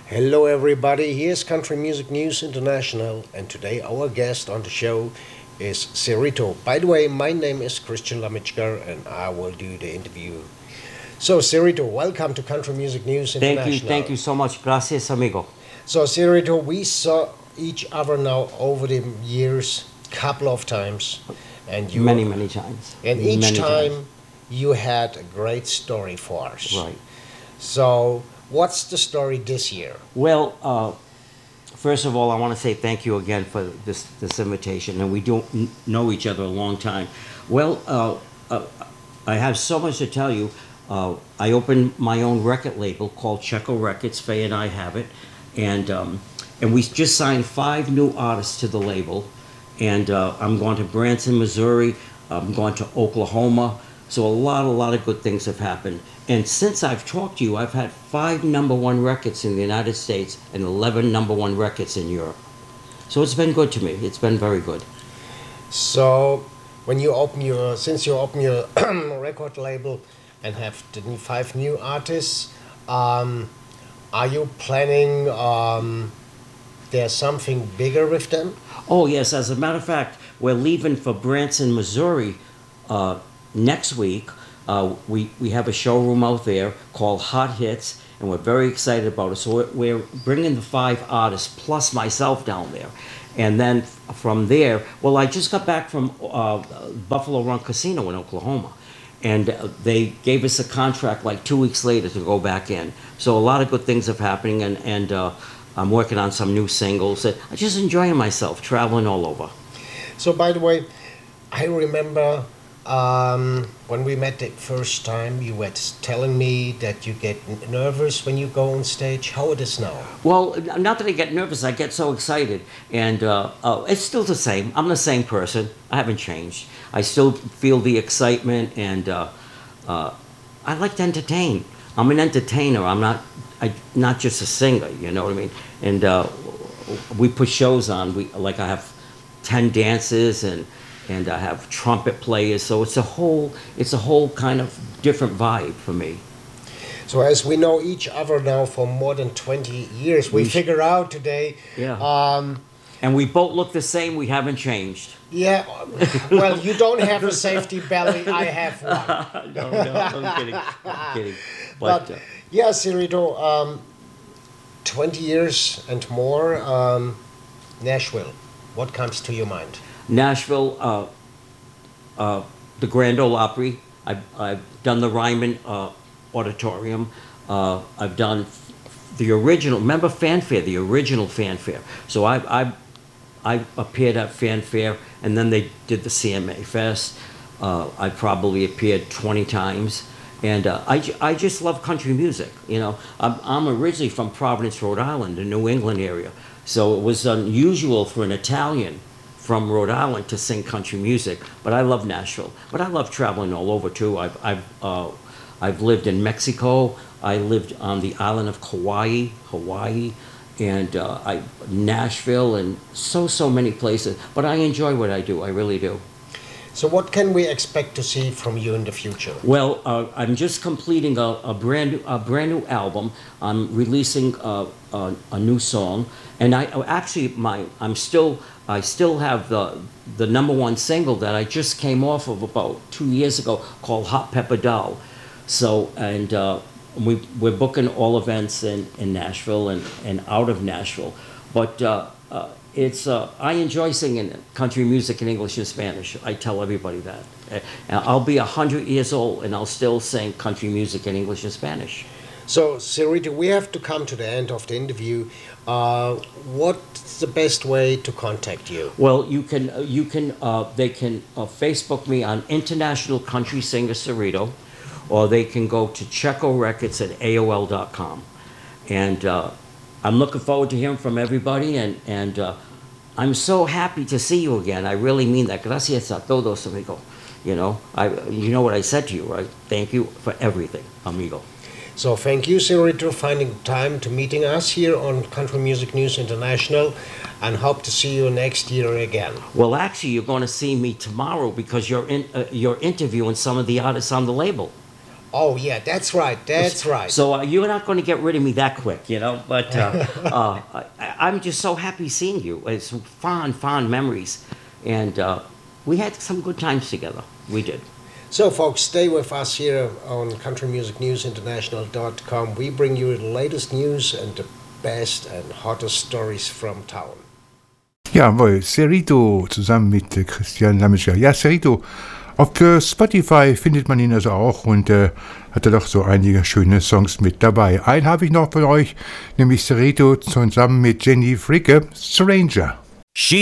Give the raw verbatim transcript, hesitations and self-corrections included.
Hello, everybody. Here's Country Music News International, and today our guest on the show is Cerrito. By the way, my name is Christian Lamichkar, and I will do the interview. So, Cerrito, welcome to Country Music News International. Thank you, thank you so much. Gracias, amigo. So, Cerrito, we saw each other now over the years, couple of times, and you many, many times. and each many time times. you had a great story for us. Right. So, what's the story this year? Well, uh, first of all, I want to say thank you again for this this invitation, and we don't n- know each other a long time. Well, uh, uh, I have so much to tell you. Uh, I opened my own record label called Checo Records. Faye and I have it, and um, and we just signed five new artists to the label. And uh, I'm going to Branson, Missouri. I'm going to Oklahoma. So a lot, a lot of good things have happened. And since I've talked to you, I've had five number one records in the United States and eleven number one records in Europe. So it's been good to me. It's been very good. So, when you open your, since you open your record label and have the new- five new artists, um, are you planning um, there's something bigger with them? Oh, yes. As a matter of fact, we're leaving for Branson, Missouri uh, next week. Uh, we, we have a showroom out there called Hot Hits, and we're very excited about it. So we're, we're bringing the five artists plus myself down there. And then f- from there, well, I just got back from uh, Buffalo Run Casino in Oklahoma. And uh, they gave us a contract like two weeks later to go back in. So a lot of good things are happening, and, and uh, I'm working on some new singles. I'm just enjoying myself, traveling all over. So, by the way, I remember um, when we met the first time, you were telling me that you get n- nervous when you go on stage. How it is now? Well, not that I get nervous, I get so excited. And uh, uh, it's still the same. I'm the same person. I haven't changed. I still feel the excitement, and uh, uh, I like to entertain. I'm an entertainer. I'm not I, not just a singer, you know what I mean? And uh, we put shows on. We Like I have ten dances, and and I have trumpet players. So it's a whole it's a whole kind of different vibe for me. So, as we know each other now for more than twenty years, we We sh- figure out today. Yeah. Um, And we both look the same. We haven't changed. yeah, well, you don't have a safety belly. I have one. no, no, I'm kidding. I'm kidding. But, But uh, yeah, Cerrito, um, twenty years and more, um, Nashville. What comes to your mind? Nashville, uh, uh, the Grand Ole Opry. I've, I've done the Ryman uh, Auditorium. Uh, I've done the original. Remember Fanfare, the original Fanfare. So I, I, I appeared at Fanfare, and then they did the C M A Fest. Uh, I probably appeared twenty times. And uh, I, ju- I just love country music. You know, I'm, I'm originally from Providence, Rhode Island, the New England area. So it was unusual for an Italian from Rhode Island to sing country music. But I love Nashville. But I love traveling all over too. I've, I've, uh, I've lived in Mexico. I lived on the island of Kauai, Hawaii, and uh, I, Nashville, and so, so many places. But I enjoy what I do. I really do. So, what can we expect to see from you in the future? Well, uh, I'm just completing a, a brand new, a brand new album. I'm releasing a, a, a new song, and I oh, actually my I'm still I still have the the number one single that I just came off of about two years ago called Hot Pepper Doll. So and uh, we we're booking all events in, in Nashville and, and out of Nashville, but. Uh, uh, It's uh, I enjoy singing country music in English and Spanish. I tell everybody that. Uh, I'll be a hundred years old and I'll still sing country music in English and Spanish. So, Cerrito, we have to come to the end of the interview. Uh, what's the best way to contact you? Well, you can uh, you can uh, they can uh, Facebook me on International Country Singer Cerrito, or they can go to Checo Records at A O L dot com, and. Uh, I'm looking forward to hearing from everybody, and, and uh, I'm so happy to see you again. I really mean that. Gracias a todos, amigo. You know, I, you know what I said to you, right? Thank you for everything, amigo. So thank you, Cerrito, for finding time to meeting us here on Country Music News International, and hope to see you next year again. Well, actually, you're going to see me tomorrow because you're in, uh, you're interviewing some of the artists on the label. Oh yeah, that's right. That's right. So uh, you're not going to get rid of me that quick, you know. But uh, uh, I, I'm just so happy seeing you. It's fond, fond memories, and uh, we had some good times together. We did. So, folks, stay with us here on country music news international dot com. We bring you the latest news and the best and hottest stories from town. Jawohl, Cerrito zusammen mit äh, Christian Lametscher. Ja, Cerrito. Auf äh, Spotify findet man ihn also auch und äh, hat er doch so einige schöne Songs mit dabei. Einen habe ich noch für euch, nämlich Cerrito zusammen mit Jenny Fricke, Stranger. She